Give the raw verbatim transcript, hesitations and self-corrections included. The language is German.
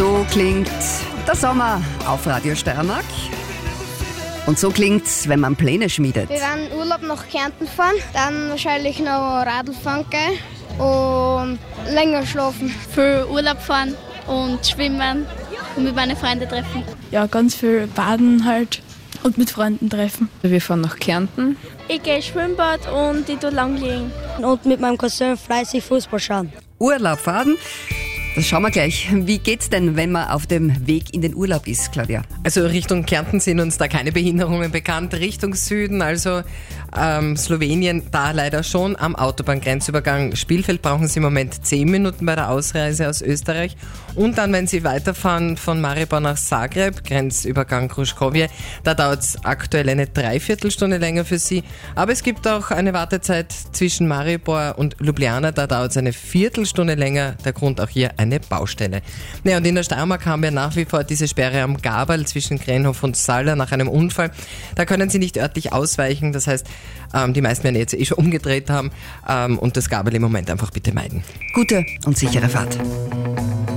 So klingt der Sommer auf Radio Steiermark. Und so klingt's, wenn man Pläne schmiedet. Wir werden Urlaub nach Kärnten fahren, dann wahrscheinlich noch Radl fahren gehen und länger schlafen. Viel Urlaub fahren und schwimmen und mit meinen Freunden treffen. Ja, ganz viel baden halt und mit Freunden treffen. Wir fahren nach Kärnten. Ich gehe Schwimmbad und ich tue lang liegen. Und mit meinem Cousin fleißig Fußball schauen. Urlaub fahren, das schauen wir gleich. Wie geht's denn, wenn man auf dem Weg in den Urlaub ist, Claudia? Also Richtung Kärnten sind uns da keine Behinderungen bekannt. Richtung Süden, also ähm, Slowenien, da leider schon am Autobahngrenzübergang Spielfeld brauchen Sie im Moment zehn Minuten bei der Ausreise aus Österreich. Und dann, wenn Sie weiterfahren von Maribor nach Zagreb, Grenzübergang Kruškovje, da dauert es aktuell eine Dreiviertelstunde länger für Sie. Aber es gibt auch eine Wartezeit zwischen Maribor und Ljubljana, da dauert es eine Viertelstunde länger. Der Grund auch hier eine Baustelle. Ja, und in der Steiermark haben wir nach wie vor diese Sperre am Gaberl zwischen Krenhof und Salla nach einem Unfall. Da können Sie nicht örtlich ausweichen, das heißt, ähm, die meisten werden jetzt eh schon umgedreht haben ähm, und das Gaberl im Moment einfach bitte meiden. Gute und sichere Fahrt.